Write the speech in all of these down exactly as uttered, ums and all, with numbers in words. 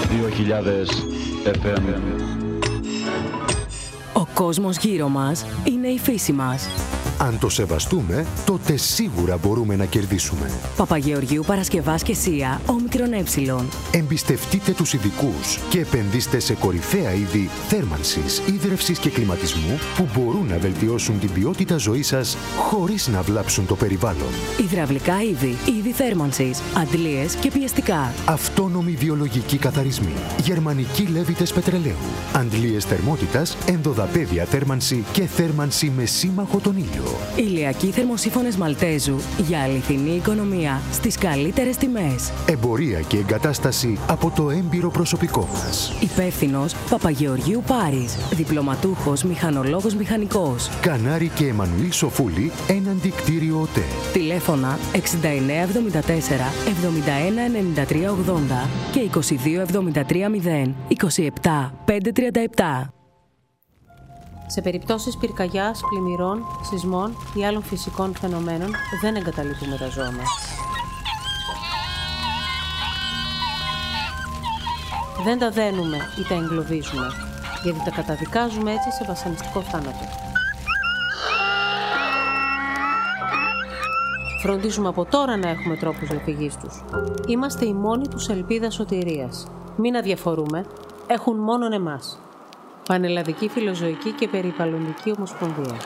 δύο χιλιάδες εφ εμ. Ο κόσμος γύρω μας είναι η φύση μας. Αν το σεβαστούμε, τότε σίγουρα μπορούμε να κερδίσουμε. Παπαγεωργίου Παρασκευάς και Σία, όμικρον ε. Εμπιστευτείτε τους ειδικούς και επενδύστε σε κορυφαία είδη θέρμανσης, ίδρευσης και κλιματισμού που μπορούν να βελτιώσουν την ποιότητα ζωής σας χωρίς να βλάψουν το περιβάλλον. Υδραυλικά είδη, είδη θέρμανσης, αντλίες και πιεστικά. Αυτόνομοι βιολογικοί καθαρισμοί, γερμανικοί λέβητες πετρελαίου, αντλίες θερμότητας, ενδοδαπέδια θέρμανση και θέρμανση με σύμμαχο τον ήλιο. Ηλιακοί θερμοσύφωνες Μαλτέζου για αληθινή οικονομία στις καλύτερες τιμές. Εμπορία και εγκατάσταση από το έμπειρο προσωπικό μας. Υπεύθυνος Παπαγεωργίου Πάρης. Διπλωματούχος μηχανολόγος μηχανικός. Κανάρη και Εμμανουήλ Σοφούλη, έναντι κτίριο ΟΤΕ. Τηλέφωνα εξήντα εννέα εβδομήντα τέσσερα εβδομήντα ένα ενενήντα τρία ογδόντα και είκοσι δύο εβδομήντα τρία μηδέν είκοσι επτά πεντακόσια τριάντα επτά. Σε περιπτώσεις πυρκαγιάς, πλημμυρών, σεισμών ή άλλων φυσικών φαινομένων δεν εγκαταλείπουμε τα ζώα μας. Δεν τα δένουμε ή τα εγκλωβίζουμε, γιατί τα καταδικάζουμε έτσι σε βασανιστικό θάνατο. Φροντίζουμε από τώρα να έχουμε τρόπους διαφυγής τους. Είμαστε η μόνη τους ελπίδα σωτηρίας. Μην αδιαφορούμε, έχουν μόνον εμάς. Πανελλαδική Φιλοζωική και Περιβαλλοντική Ομοσπονδία.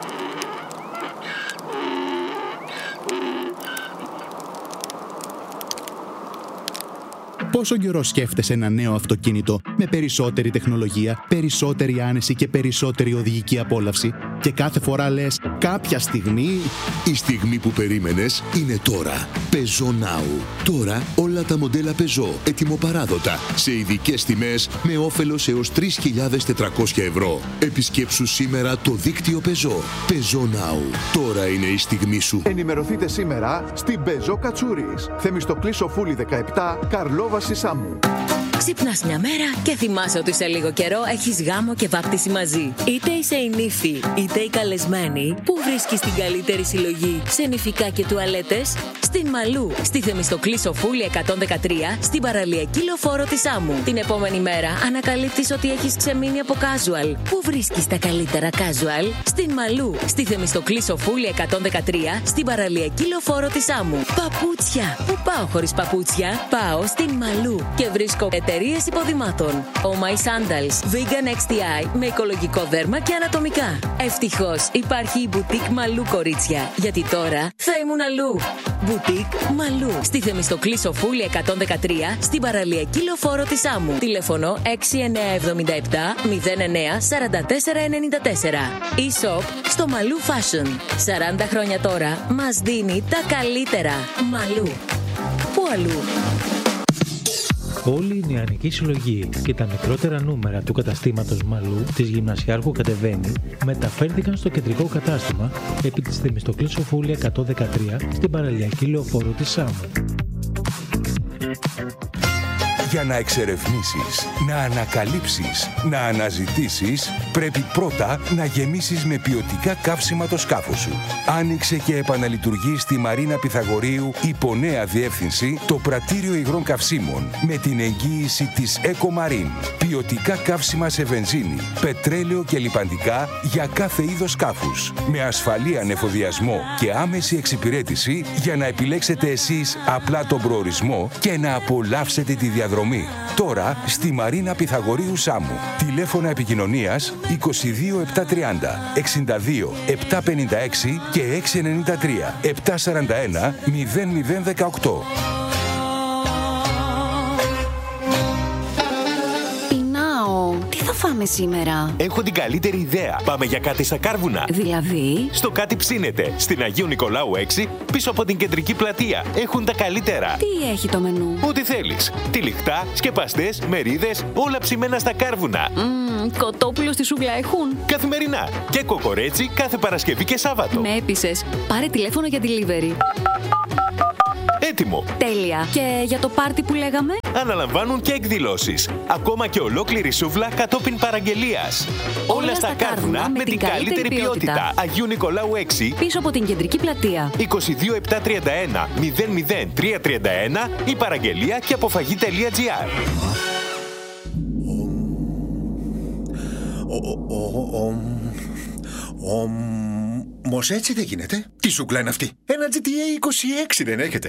Πόσο καιρό σκέφτεσαι ένα νέο αυτοκίνητο με περισσότερη τεχνολογία, περισσότερη άνεση και περισσότερη οδηγική απόλαυση και κάθε φορά λες κάποια στιγμή... Η στιγμή που περίμενες είναι τώρα. Peugeot Now. Τώρα όλα τα μοντέλα Peugeot ετοιμοπαράδοτα σε ειδικές τιμές με όφελος έως τρεις χιλιάδες τετρακόσια ευρώ. Επισκέψου σήμερα το δίκτυο Peugeot. Peugeot Now. Τώρα είναι η στιγμή σου. Ενημερωθείτε σήμερα στην Peugeot Κατσούρης. Θεμιστοκλή Σοφούλη δεκαεπτά, Καρλόβαση Σάμου. Ξυπνάς μια μέρα και θυμάσαι ότι σε λίγο καιρό έχεις γάμο και βάπτιση μαζί. Είτε είσαι η νύφη, είτε η καλεσμένη, που βρίσκεις την καλύτερη συλλογή σε νηφικά και τουαλέτες? Στην Μαλού, στη Θεμιστοκλή Σοφούλη εκατόν δεκατρία, στην παραλιακή λεωφόρο της Άμμου. Την επόμενη μέρα ανακαλύπτεις ότι έχεις ξεμείνει από casual. Πού βρίσκεις τα καλύτερα casual? Στην Μαλού, στη Θεμιστοκλή Σοφούλη εκατόν δεκατρία, στην παραλιακή λεωφόρο της Άμμου. Παπούτσια. Πού πάω χωρίς παπούτσια? Πάω στην Μαλού και βρίσκω εταιρείες υποδημάτων. Oh My Sandals, Vegan εξ τι άι με οικολογικό δέρμα και ανατομικά. Ευτυχώς υπάρχει η Boutique Μαλού, κορίτσια, γιατί τώρα θα ήμουν αλλού. Boutique Μαλού, στη Θεμιστοκλή Σοφούλη εκατόν δεκατρία, στην παραλιακή λεωφόρο της Άμμου. Τηλέφωνο έξι εννέα εβδομήντα επτά μηδέν εννέα σαράντα τέσσερα ενενήντα τέσσερα. E-shop στο Μαλού Fashion. σαράντα χρόνια τώρα μας δίνει τα καλύτερα. Μαλού. Πού αλλού? Όλη η νεανική συλλογή και τα μικρότερα νούμερα του καταστήματος Μαλού της Γυμνασιάρχου Κατεβαίνει μεταφέρθηκαν στο κεντρικό κατάστημα επί της Θεμιστοκλής Σοφούλη εκατόν δεκατρία στην παραλιακή λεωφόρο της Σάμμου. Για να εξερευνήσεις, να ανακαλύψεις, να αναζητήσεις, πρέπει πρώτα να γεμίσεις με ποιοτικά καύσιμα το σκάφος σου. Άνοιξε και επαναλειτουργεί στη Μαρίνα Πυθαγορείου υπό νέα διεύθυνση το πρατήριο υγρών καυσίμων με την εγγύηση της EcoMarine. Ποιοτικά καύσιμα σε βενζίνη, πετρέλαιο και λιπαντικά για κάθε είδος σκάφους. Με ασφαλή ανεφοδιασμό και άμεση εξυπηρέτηση για να επιλέξετε εσείς απλά τον προορισμό και να απολαύσετε τη διαδρομή. Τώρα στη Μαρίνα Πυθαγορείου Σάμμου. Τηλέφωνα επικοινωνίας είκοσι δύο επτακόσια τριάντα εξήντα δύο επτακόσια πενήντα έξι και έξι εννέα τρία επτακόσια σαράντα ένα μηδέν μηδέν δεκαοκτώ. Τι θα φάμε σήμερα? Έχω την καλύτερη ιδέα. Πάμε για κάτι στα Κάρβουνα. Δηλαδή? Στο Κάτι Ψήνεται. Στην Αγίου Νικολάου έξι, πίσω από την κεντρική πλατεία. Έχουν τα καλύτερα. Τι έχει το μενού? Ό,τι θέλεις. Τυλιχτά, σκεπαστές, μερίδες, όλα ψημένα στα Κάρβουνα. Mm, κοτόπουλο στη σούβλα έχουν? Καθημερινά. Και κοκορέτσι κάθε Παρασκευή και Σάββατο. Με έπεισες. Πάρε τηλέφωνο για delivery. Έτοιμο. Τέλεια. Και για το πάρτι που λέγαμε? Αναλαμβάνουν και εκδηλώσεις. Ακόμα και ολόκληρη σούβλα κατόπιν παραγγελίας. Όλα, Όλα στα Κάρβουνα με την καλύτερη ποιότητα. ποιότητα. Αγίου Νικολάου έξι. Πίσω από την κεντρική πλατεία. είκοσι δύο επτακόσια τριάντα ένα μηδέν μηδέν τριακόσια τριάντα ένα ή παραγγελία και αποφαγή.gr. Όμως έτσι δεν γίνεται. Τι ζούγκλα είναι αυτή? Ένα τζι τι έι είκοσι έξι δεν έχετε?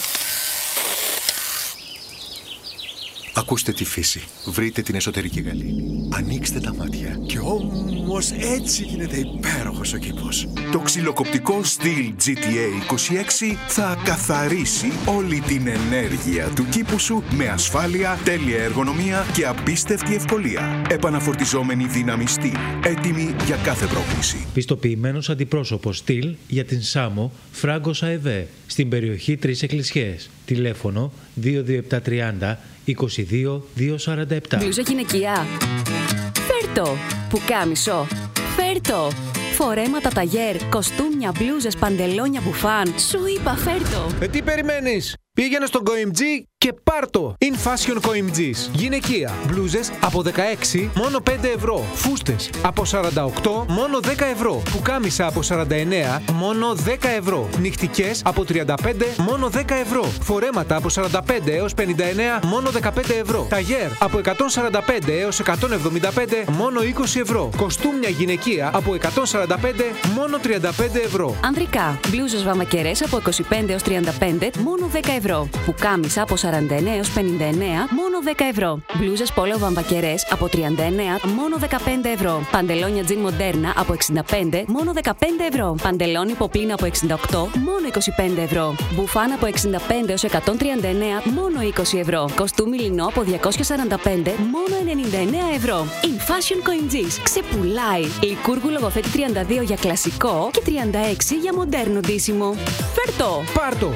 Ακούστε τη φύση. Βρείτε την εσωτερική γαλήνη. Ανοίξτε τα μάτια. Και όμως έτσι γίνεται υπέροχος ο κήπος. Το ξυλοκοπτικό Stihl τζι τι έι είκοσι έξι θα καθαρίσει όλη την ενέργεια του κήπου σου με ασφάλεια, τέλεια εργονομία και απίστευτη ευκολία. Επαναφορτιζόμενη δύναμη Stihl. Έτοιμη για κάθε πρόκληση. Πιστοποιημένος αντιπρόσωπος Stihl για την Σάμο Φράγκος ΑΕΒ στην περιοχή Τρεις Εκκλησιές. Τηλέφωνο δύο δύο επτά τριάντα είκοσι δύο διακόσια σαράντα επτά. Μπλούζα γυναικεία. Φέρτο. Πουκάμισο. Φέρτο. Φορέματα ταγέρ, κοστούμια, μπλούζες, παντελόνια, μπουφάν. Σου είπα φέρτο. Ε, τι περιμένεις? Πήγαινε στον Coimg και πάρτο. In Fashion Coimg's. Γυναικεία. Μπλούζες από δεκαέξι μόνο πέντε ευρώ. Φούστες από σαράντα οκτώ μόνο δέκα ευρώ. Πουκάμισα από σαράντα εννέα μόνο δέκα ευρώ. Νυχτικές από τριάντα πέντε μόνο δέκα ευρώ. Φορέματα από σαράντα πέντε έως πενήντα εννέα μόνο δεκαπέντε ευρώ. Ταγέρ από εκατόν σαράντα πέντε έως εκατόν εβδομήντα πέντε μόνο είκοσι ευρώ. Κοστούμια γυναικεία από εκατόν σαράντα πέντε μόνο τριάντα πέντε ευρώ. Ανδρικά. Μπλούζες βαμακερές από είκοσι πέντε έως τριάντα πέντε μόνο δέκα ευρώ. Πουκάμισα από σαράντα εννέα έως πενήντα εννέα μόνο δέκα ευρώ. Μπλούζες πόλο βαμβακερές από τριάντα εννέα μόνο δεκαπέντε ευρώ. Παντελόνια τζιν μοντέρνα από εξήντα πέντε μόνο δεκαπέντε ευρώ. Παντελόνι ποπλίνα από εξήντα οκτώ μόνο είκοσι πέντε ευρώ. Μπουφάν από εξήντα πέντε έως εκατόν τριάντα εννέα μόνο είκοσι ευρώ. Κοστούμι λινό από διακόσια σαράντα πέντε μόνο ενενήντα εννέα ευρώ. In Fashion Coimg's. Ξεπουλάει. Λικούργου Λογοθέτη τριάντα δύο για κλασικό και τριάντα έξι για μοντέρνο ντύσιμο. Φέρτο. Πάρτο.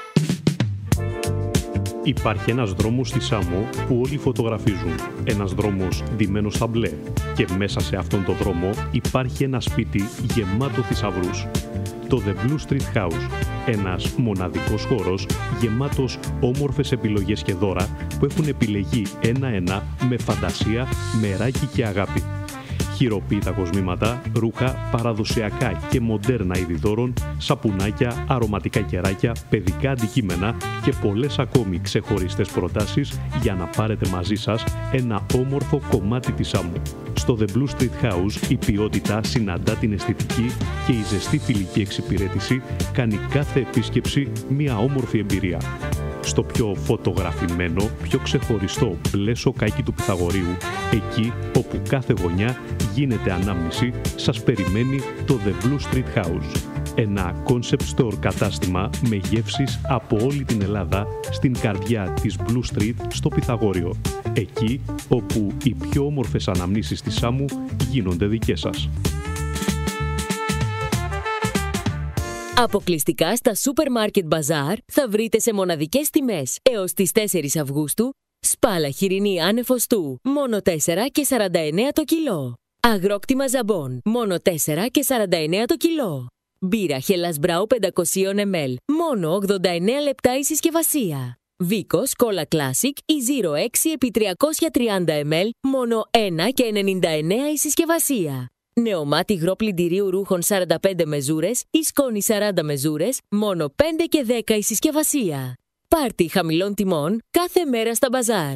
Υπάρχει ένας δρόμος στη Σάμο που όλοι φωτογραφίζουν. Ένας δρόμος ντυμένος στα μπλε. Και μέσα σε αυτόν τον δρόμο υπάρχει ένα σπίτι γεμάτο θησαυρούς. Το The Blue Street House. Ένας μοναδικός χώρος γεμάτος όμορφες επιλογές και δώρα που έχουν επιλεγεί ένα-ένα με φαντασία, μεράκι και αγάπη. Χειροποίητα κοσμήματα, ρούχα, παραδοσιακά και μοντέρνα είδη δώρων, σαπουνάκια, αρωματικά κεράκια, παιδικά αντικείμενα και πολλές ακόμη ξεχωριστές προτάσεις για να πάρετε μαζί σας ένα όμορφο κομμάτι της Σάμου. Στο The Blue Street House η ποιότητα συναντά την αισθητική και η ζεστή φιλική εξυπηρέτηση κάνει κάθε επίσκεψη μια όμορφη εμπειρία. Στο πιο φωτογραφημένο, πιο ξεχωριστό μπλε σοκάκι του Πυθαγορείου, εκεί όπου κάθε γωνιά γίνεται ανάμνηση, σας περιμένει το The Blue Street House. Ένα concept store κατάστημα με γεύσεις από όλη την Ελλάδα στην καρδιά της Blue Street στο Πυθαγόριο. Εκεί όπου οι πιο όμορφες αναμνήσεις της Σάμου γίνονται δικές σας. Αποκλειστικά στα Supermarket Bazaar θα βρείτε σε μοναδικές τιμές έως τις τέσσερις Αυγούστου σπάλα χοιρινή άνεφοστού μόνο τέσσερα και σαράντα εννέα το κιλό. Αγρόκτημα ζαμπόν μόνο τέσσερα και σαράντα εννέα το κιλό. Μπύρα Hellas Brau πεντακόσια μιλιλίτρα μόνο ογδόντα εννέα λεπτά η συσκευασία. Βίκος Cola Classic η Zero έξι επί τριακόσια τριάντα μιλιλίτρα μόνο ένα και ενενήντα εννέα η συσκευασία. Νεομάτι υγρό πλυντηρίου ρούχων σαράντα πέντε μεζούρες ή σκόνη σαράντα μεζούρες, μόνο πέντε και δέκα η συσκευασία. Πάρτι χαμηλών τιμών κάθε μέρα στα μπαζάρ.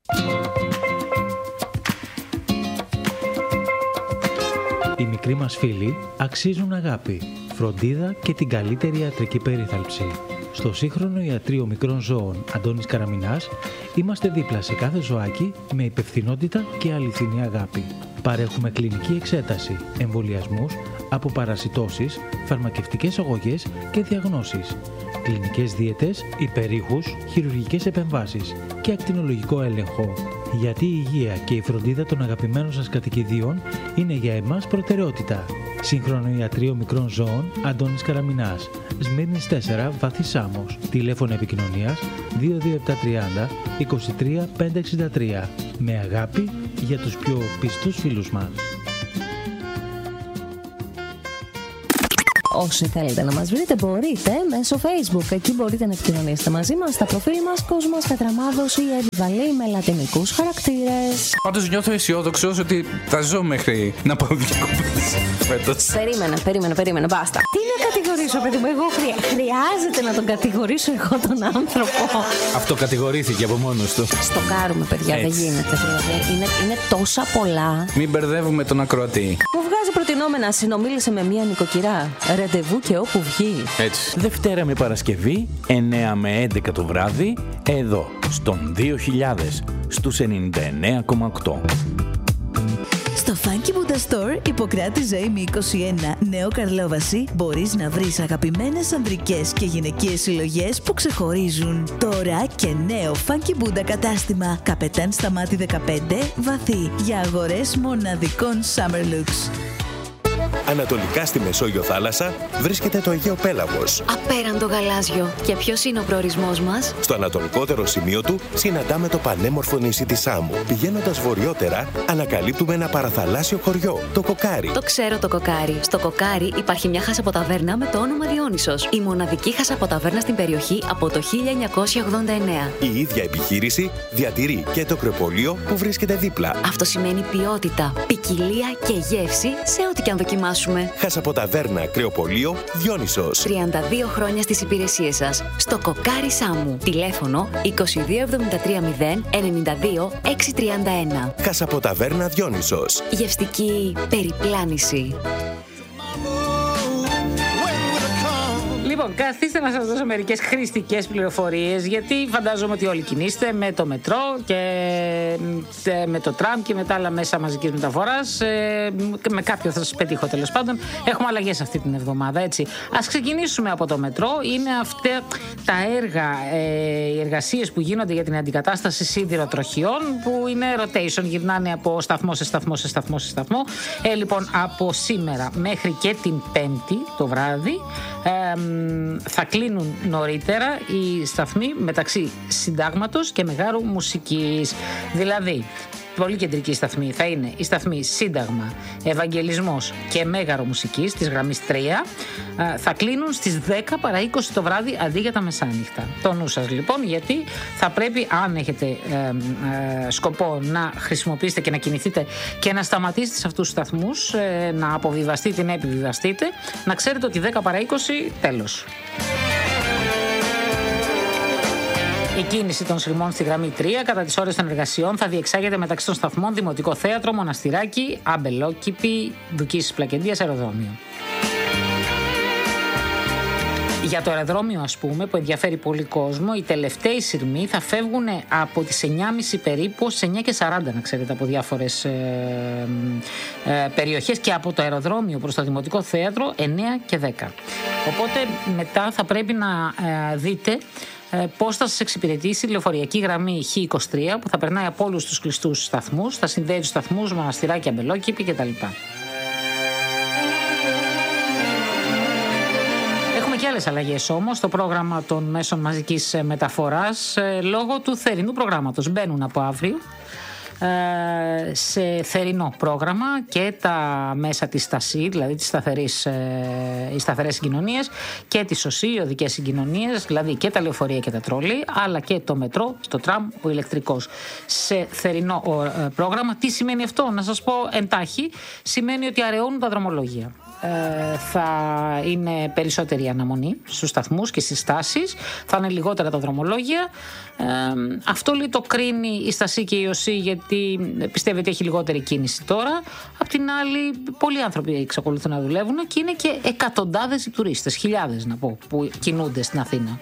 Οι μικροί μας φίλοι αξίζουν αγάπη, φροντίδα και την καλύτερη ιατρική περίθαλψη. Στο σύγχρονο ιατρείο μικρών ζώων Αντώνης Καραμινάς είμαστε δίπλα σε κάθε ζωάκι με υπευθυνότητα και αληθινή αγάπη. Παρέχουμε κλινική εξέταση, εμβολιασμούς, αποπαρασιτώσεις, φαρμακευτικές αγωγές και διαγνώσεις, κλινικές δίαιτες, υπερήχους, χειρουργικές επεμβάσεις και ακτινολογικό έλεγχο. Γιατί η υγεία και η φροντίδα των αγαπημένων σας κατοικιδίων είναι για εμάς προτεραιότητα. Σύγχρονο ιατρείο μικρών ζώων Αντώνης Καραμινάς, Σμύρνης τέσσερα, Βάθη Σάμος. Τηλέφωνο επικοινωνίας δύο δύο επτά τριάντα είκοσι τρία πεντακόσια εξήντα τρία. Με αγάπη για τους πιο πιστούς φίλους μας. Όσοι θέλετε να μας βρείτε, μπορείτε μέσω Facebook. Εκεί μπορείτε να επικοινωνήσετε μαζί μας στα προφίλ μας Κόσμος Πετραμάδος ή Εύη με λατινικούς χαρακτήρες. Πάντως νιώθω αισιόδοξος ότι θα ζω μέχρι να πάω διακοπές φέτος. Περίμενε, περίμενε, περίμενε, μπάστα. Τι να κατηγορήσω, παιδί μου, εγώ χρεια... χρειάζεται να τον κατηγορήσω εγώ τον άνθρωπο. Αυτό κατηγορήθηκε από μόνος του. Στοκάρουμε, παιδιά, έτσι. Δεν γίνεται. Δηλαδή. Είναι, είναι τόσα πολλά. Μην μπερδεύουμε τον ακροατή. Μου βγάζει προτινόμενα, συνομίλησε με μία νοικοκυρά. Ραντεβού και όπου βγει. Έτσι. Δευτέρα με Παρασκευή, εννέα με έντεκα το βράδυ, εδώ, στον δύο χιλιάδες, στους ενενήντα εννέα κόμμα οκτώ. Στο Funky Buddha Store, Ιπποκράτη Ζωήμη είκοσι ένα, Νέο Καρλόβαση, μπορείς να βρεις αγαπημένες ανδρικές και γυναικείες συλλογές που ξεχωρίζουν. Τώρα και νέο Funky Buddha κατάστημα, Καπετάν Σταμάτη δεκαπέντε, Βαθύ, για αγορές μοναδικών summer looks. Ανατολικά στη Μεσόγειο θάλασσα βρίσκεται το Αιγαίο Πέλαγος. Απέραντο γαλάζιο. Και ποιος είναι ο προορισμός μας? Στο ανατολικότερο σημείο του συναντάμε το πανέμορφο νησί της Σάμου. Πηγαίνοντας βορειότερα, ανακαλύπτουμε ένα παραθαλάσσιο χωριό, το Κοκάρι. Το ξέρω το Κοκάρι. Στο Κοκάρι υπάρχει μια χασαποταβέρνα με το όνομα Διόνυσος. Η μοναδική χασαποταβέρνα στην περιοχή από το χίλια εννιακόσια ογδόντα εννέα. Η ίδια επιχείρηση διατηρεί και το κρεοπολείο που βρίσκεται δίπλα. Αυτό σημαίνει ποιότητα, ποικιλία και γεύση σε ό,τι και αν δοκιμάσουμε. Χασαποταβέρνα Κρεοπολείο Διόνυσος. τριάντα δύο χρόνια στις υπηρεσίες σας. Στο Κοκάρι Σάμου. Τηλέφωνο είκοσι δύο εβδομήντα τρία μηδέν ενενήντα δύο εξακόσια τριάντα ένα. Χασαποταβέρνα Διόνυσος. Γευστική περιπλάνηση. Λοιπόν, καθίστε να σας δώσω μερικές χρηστικές πληροφορίες, γιατί φαντάζομαι ότι όλοι κινείστε με το μετρό και με το τραμ και με τα άλλα μέσα μαζικής μεταφοράς. Με κάποιο θα σας πετύχω, τέλος πάντων. Έχουμε αλλαγές αυτή την εβδομάδα, έτσι. Ας ξεκινήσουμε από το μετρό. Είναι αυτά τα έργα, οι εργασίες που γίνονται για την αντικατάσταση σιδηροτροχιών, που είναι rotation, γυρνάνε από σταθμό σε σταθμό σε σταθμό σε σταθμό. Ε, λοιπόν, από σήμερα μέχρι και την Πέμπτη το βράδυ, ε, θα κλείνουν νωρίτερα οι σταθμοί μεταξύ Συντάγματος και Μεγάρου Μουσικής. Δηλαδή, πολύ κεντρική σταθμή θα είναι η σταθμή Σύνταγμα, Ευαγγελισμός και Μέγαρο Μουσικής της γραμμής τρία. Θα κλείνουν στις δέκα παρά είκοσι το βράδυ αντί για τα μεσάνυχτα. Το νου σας λοιπόν, γιατί θα πρέπει, αν έχετε ε, ε, σκοπό να χρησιμοποιήσετε και να κινηθείτε και να σταματήσετε σε αυτούς τους σταθμούς, ε, να αποβιβαστείτε, να επιβιβαστείτε, να ξέρετε ότι δέκα παρά είκοσι τέλος. Η κίνηση των σειρμών στη γραμμή τρία κατά τις ώρες των εργασιών θα διεξάγεται μεταξύ των σταθμών Δημοτικό Θέατρο, Μοναστηράκι, Αμπελόκηπη, Δουκής Πλακεντίας, Αεροδρόμιο. Για το αεροδρόμιο, ας πούμε, που ενδιαφέρει πολύ κόσμο, οι τελευταίοι σειρμοί θα φεύγουν από τις εννιά και μισή περίπου στις εννιά και σαράντα, να ξέρετε, από διάφορες ε, ε, περιοχές, και από το αεροδρόμιο προς το Δημοτικό Θέατρο εννιά και δέκα. Οπότε μετά θα πρέπει να ε, δείτε πώς θα σας εξυπηρετήσει η λεωφορειακή γραμμή χ είκοσι τρία, που θα περνάει από όλους τους κλειστούς σταθμούς, θα συνδέει τους σταθμούς Μοναστηράκι, Αμπελόκηπη κτλ. Έχουμε και άλλες αλλαγές όμως στο πρόγραμμα των μέσων μαζικής μεταφοράς λόγω του θερινού προγράμματος. Μπαίνουν από αύριο σε θερινό πρόγραμμα και τα μέσα της ΣΤΑΣΥ, δηλαδή τις σταθερές, οι σταθερές συγκοινωνίες, και τις ΟΣΥ, οι οδικές συγκοινωνίες, δηλαδή και τα λεωφορεία και τα τρόλι, αλλά και το μετρό, το τραμ, ο ηλεκτρικός, σε θερινό πρόγραμμα. Τι σημαίνει αυτό? Να σας πω εντάχει. Σημαίνει ότι αραιώνουν τα δρομολόγια. Ε, θα είναι περισσότερη αναμονή στους σταθμούς και στις στάσεις, θα είναι λιγότερα τα δρομολόγια. Ε, αυτό λέει το κρίνει η ΣΤΑΣΥ και η ΟΣΥ, γιατί πιστεύει ότι έχει λιγότερη κίνηση τώρα. Απ' την άλλη, πολλοί άνθρωποι εξακολουθούν να δουλεύουν και είναι και εκατοντάδες οι τουρίστες, χιλιάδες να πω, που κινούνται στην Αθήνα.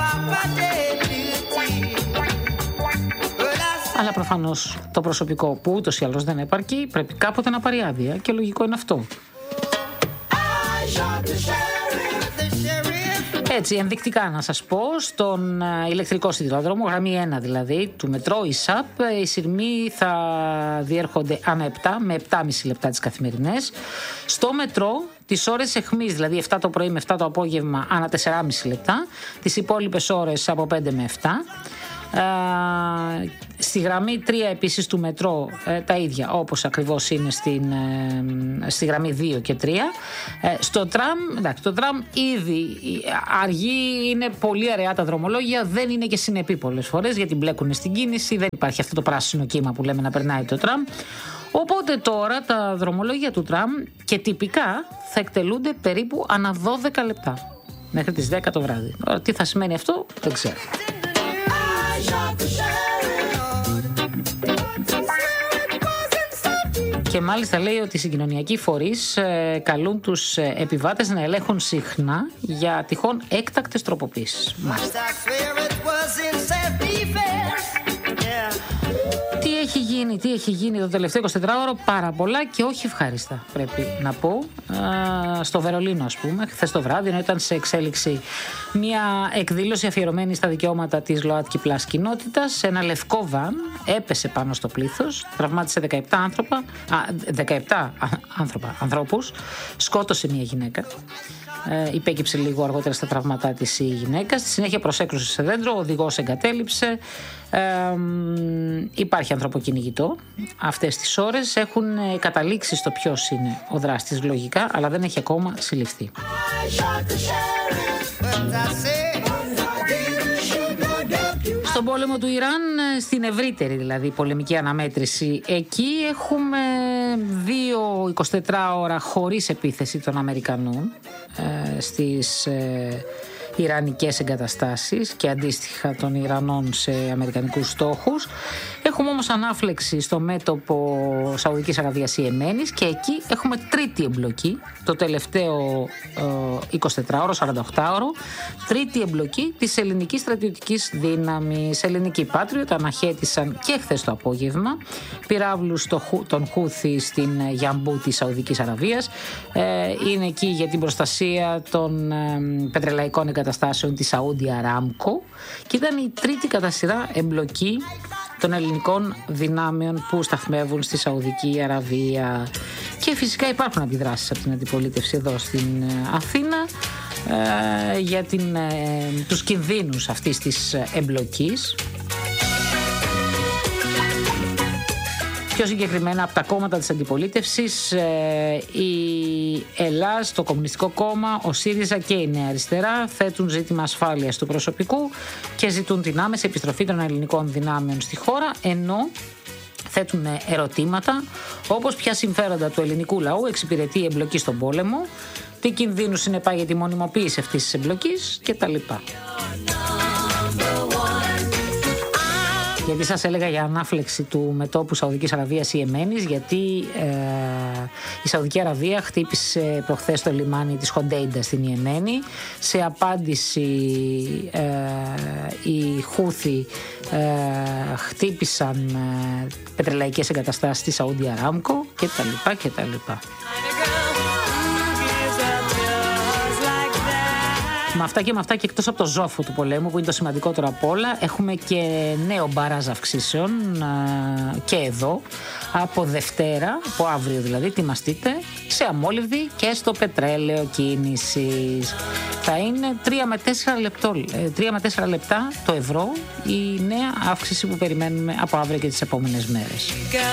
Αλλά προφανώς το προσωπικό, που ούτως ή άλλως δεν επαρκεί, πρέπει κάποτε να πάρει άδεια, και λογικό είναι αυτό. Έτσι, ενδεικτικά να σας πω, στον ηλεκτρικό σιδηρόδρομο, γραμμή ένα δηλαδή, του μετρό, η ΣΑΠ, οι σειρμοί θα διέρχονται ανά επτά με επτά και μισό λεπτά τις καθημερινές. Στο μετρό, τις ώρες αιχμής, δηλαδή επτά το πρωί με επτά το απόγευμα, ανά τέσσερα και μισό λεπτά. Τις υπόλοιπες ώρες από πέντε με επτά. στη γραμμή τρία επίσης του μετρό ε, τα ίδια όπως ακριβώς είναι στην, ε, στη γραμμή δύο και τρία. Ε, στο τραμ, εντάξει, το τραμ ήδη αργεί, είναι πολύ αραιά τα δρομολόγια, δεν είναι και συνεπή πολλές φορές γιατί μπλέκουν στην κίνηση, δεν υπάρχει αυτό το πράσινο κύμα που λέμε να περνάει το τραμ. Οπότε τώρα τα δρομολόγια του τραμ και τυπικά θα εκτελούνται περίπου ανά δώδεκα λεπτά μέχρι τις δέκα το βράδυ. Τώρα τι θα σημαίνει αυτό δεν ξέρω. Και μάλιστα λέει ότι οι συγκοινωνιακοί φορείς ε, καλούν τους ε, επιβάτες να ελέγχουν συχνά για τυχόν έκτακτες τροποποίησεις. Μάλιστα. Τι έχει γίνει, τι έχει γίνει το τελευταίο εικοσιτετράωρο, πάρα πολλά και όχι ευχάριστα πρέπει να πω. Α, στο Βερολίνο ας πούμε, χθες το βράδυ ενώ ήταν σε εξέλιξη μια εκδήλωση αφιερωμένη στα δικαιώματα της ΛΟΑΤΚΙ Πλας κοινότητας, ένα λευκό βαν έπεσε πάνω στο πλήθος, τραυμάτισε δεκαεπτά άνθρωπα, α, δεκαεπτά άνθρωπα, ανθρώπους, σκότωσε μια γυναίκα. Ε, υπέκυψε λίγο αργότερα στα τραύματά της η γυναίκα. Στη συνέχεια προσέκρουσε σε δέντρο, ο οδηγός εγκατέλειψε. Ε, υπάρχει ανθρωποκυνηγητό. Αυτές τις ώρες έχουν καταλήξει στο ποιος είναι ο δράστης λογικά, αλλά δεν έχει ακόμα συλληφθεί. Στον πόλεμο του Ιράν, στην ευρύτερη δηλαδή πολεμική αναμέτρηση, εκεί έχουμε δύο εικοσιτετράωρα χωρίς επίθεση των Αμερικανών ε, στις ε, ιρανικές εγκαταστάσεις και αντίστοιχα των Ιρανών σε αμερικανικούς στόχους. Έχουμε όμως ανάφλεξη στο μέτωπο Σαουδικής Αραβίας Ιεμένης και εκεί έχουμε τρίτη εμπλοκή, το τελευταίο ε, εικοσιτετράωρο, σαρανταοκτάωρο, τρίτη εμπλοκή της ελληνικής στρατιωτικής δύναμης. Ελληνικοί Patriot αναχέτησαν και χθες το απόγευμα πυράβλους των Χούθι στην Γιαμπού της Σαουδικής Αραβίας. Ε, είναι εκεί για την προστασία των ε, πετρελαϊκών εγκαταστάσεων της Saudi Aramco και ήταν η τρίτη κατά σειρά εμπλοκή των ελληνικών δυνάμεων που σταθμεύουν στη Σαουδική Αραβία. Και φυσικά υπάρχουν αντιδράσεις από την αντιπολίτευση εδώ στην Αθήνα ε, για την, ε, τους κινδύνους αυτής της εμπλοκής. Πιο συγκεκριμένα από τα κόμματα της αντιπολίτευσης, ε, η ΕΛΑΣ, το Κομμουνιστικό Κόμμα, ο ΣΥΡΙΖΑ και η Νέα Αριστερά θέτουν ζήτημα ασφάλειας του προσωπικού και ζητούν την άμεση επιστροφή των ελληνικών δυνάμεων στη χώρα, ενώ θέτουν ερωτήματα όπως ποια συμφέροντα του ελληνικού λαού εξυπηρετεί η εμπλοκή στον πόλεμο, τι κινδύνους συνεπάγεται η μονιμοποίηση αυτής της εμπλοκής κτλ. Γιατί σας έλεγα για ανάφλεξη του μετώπου Σαουδικής Αραβίας Ιεμένης, γιατί ε, η Σαουδική Αραβία χτύπησε προχθές το λιμάνι της Χοντέιντα στην Ιεμένη. Σε απάντηση ε, οι Χούθι ε, χτύπησαν ε, πετρελαϊκές εγκαταστάσεις της Saudi Aramco κτλ. κτλ. Με αυτά και με αυτά και εκτός από το ζόφο του πολέμου που είναι το σημαντικότερο από όλα, έχουμε και νέο μπαράζ αυξήσεων και εδώ από Δευτέρα, από αύριο δηλαδή, ετοιμαστείτε, σε αμόλυβδη και στο πετρέλαιο κίνησης. Θα είναι τρία με τέσσερα λεπτά το ευρώ η νέα αύξηση που περιμένουμε από αύριο και τις επόμενες μέρες.